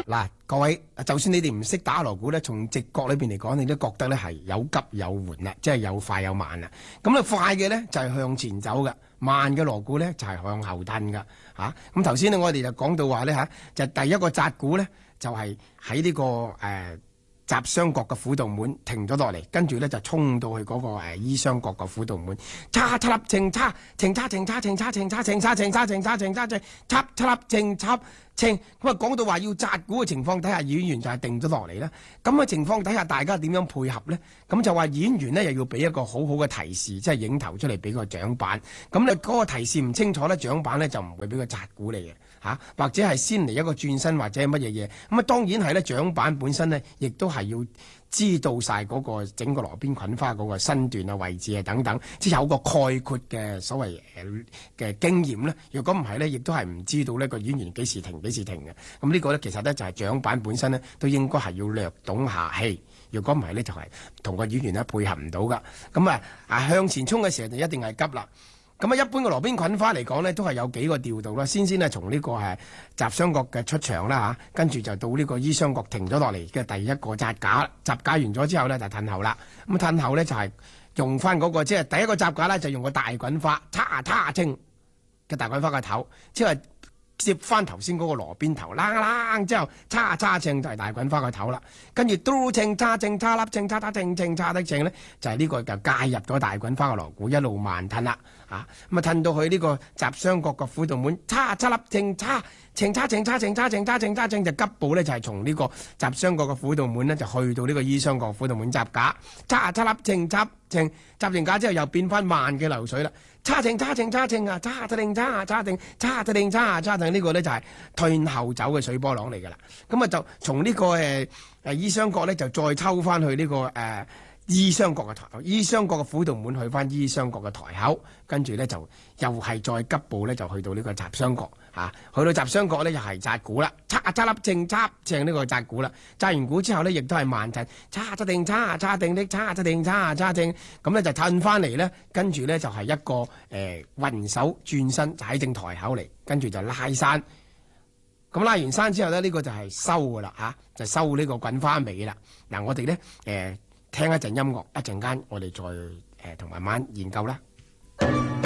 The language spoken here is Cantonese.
嗱，各位，就算你哋唔識打鑼鼓咧，從直覺裏邊嚟講，你都覺得咧係有急有緩啦，即係有快有慢啦。咁咧快嘅咧就係向前走嘅，慢嘅鑼鼓咧就係向後褪噶嚇。咁頭先咧我哋就講到話咧嚇，就第一個紮鼓咧就係喺呢個閘雙角嘅輔導門停咗落嚟，跟住咧就衝到去嗰個衣雙角嘅輔導門，叉七粒正叉，正叉正叉正叉正叉正叉正叉正叉正叉正叉七粒正叉正。咁啊講到話要紮鼓嘅情況底下，演員就係定咗落嚟啦。咁嘅情況底下，大家點樣配合呢？咁就話演員呢又要俾一個好好嘅提示，即係影頭出嚟俾個掌板。咁你嗰個提示唔清楚呢，掌板呢就唔會俾個紮鼓嚟嘅嚇，或者係先嚟一個轉身或者係乜嘢嘢。咁啊當然係咧，掌板本身呢亦都係要知道晒嗰個整個羅邊菌花嗰個身段啊、位置啊等等，即係有個概括嘅所謂嘅經驗咧。如果唔係咧，亦都係唔知道呢個演員幾時停幾時停嘅。咁呢個咧其實咧就係掌板本身咧都應該係要略懂下氣。如果唔係咧，就係同個演員咧配合唔到噶。咁向前衝嘅時候就一定係急啦。咁一般嘅羅邊菌花嚟講呢，都係有幾個調度啦。先係從呢個閘雙角嘅出場啦嚇，跟住就到呢個衣雙角停咗落嚟嘅第一個紮架。紮架完咗之後呢，就褪後啦。咁褪後呢，就係用翻嗰個即係第一個紮架呢，就用個大滾花叉叉清嘅大滾花嘅頭，即係接翻頭先嗰個羅邊頭，啷啷之後叉叉正就係大滾花個頭啦。跟住嘟正叉正叉粒正叉叉正正叉得正呢，就係呢個就介入咗大滾花嘅鑼鼓，一路慢褪啦。咁褪到去呢個閘雙角嘅輔導門，叉叉粒正叉正叉正叉正叉正叉正叉正，就急步呢，就係從呢個閘雙角嘅輔導門呢，就去到呢個衣雙角輔導門紮架，叉叉粒正叉正紮正架之後又變翻慢嘅流水啦。叉正叉正叉正啊，叉定叉叉定叉定叉叉定，呢個呢就係退後走嘅水波浪嚟㗎啦。咁啊就從呢個衣雙角呢，就再抽翻去呢個衣雙角嘅台口，衣雙角嘅輔導門去翻衣雙角嘅台口，跟住呢，就又係再急步呢，就去到呢個閘雙角去到閘雙角呢，又係紮鼓啦，叉粒正叉正呢個紮鼓啦。紮完鼓之後呢，亦都係慢褪，叉定叉叉定的叉定叉叉正，咁呢就褪翻嚟呢，跟住呢，就係一個雲手轉身就喺正台口嚟，跟住就拉山。咁拉完山之後呢，呢個就係收㗎啦就收呢個滾花尾啦。嗱，我哋呢。聽一陣音樂，一陣間我哋再同慢慢研究啦。